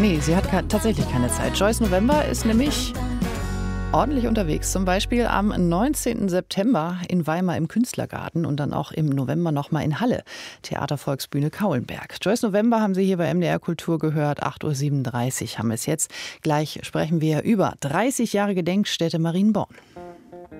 Nee, sie hat tatsächlich keine Zeit. Joyce November ist nämlich ordentlich unterwegs. Zum Beispiel am 19. September in Weimar im Künstlergarten und dann auch im November nochmal in Halle. Theatervolksbühne Kaulenberg. Joyce November haben Sie hier bei MDR Kultur gehört. 8.37 Uhr haben wir es jetzt. Gleich sprechen wir über 30 Jahre Gedenkstätte Marienborn.